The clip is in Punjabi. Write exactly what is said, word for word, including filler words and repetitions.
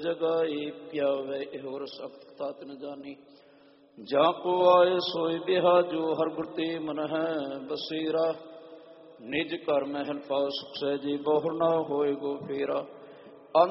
ਜਗਾਈ ਪਿਆਵੇ ਇਹੋ ਰਸ ਅਪਤਾ ਤਿਨ ਜਾਨੀ। ਜਾਂ ਕੋ ਆਏ ਸੋਈ ਬਿਹਾ ਜੋ ਹਰ ਗੁਰ ਤੇ ਮਨ ਹੈ ਬਸੇਰਾ। ਨਿਜ ਘਰ ਮਹਿਲ ਪਾਉ ਸੁਖ ਸਹਿਜੇ ਬਹੁਰ ਨਾ ਹੋਏ ਗੋ ਫੇਰਾ।